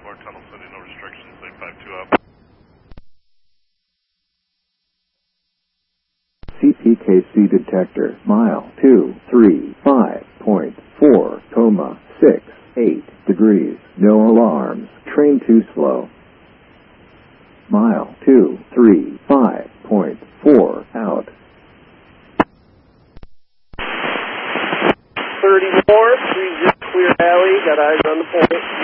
North Tunnel setting, no restrictions, 852 up. CPKC detector, mile 235.4, 68 degrees, no alarms, train too slow. Mile 235.4, out. 34, 30 clear alley, got eyes on the point.